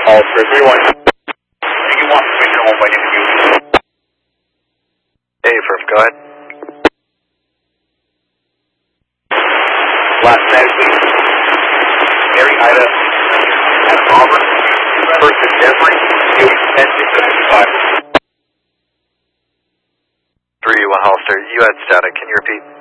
Hollister, 3-1. You want to make your home by interview. Hey, Firm, go ahead. Last static, please. Mary Ida at Robert. First to Jeffrey, 10-55. 3-1 Hollister, you had static. Can you repeat?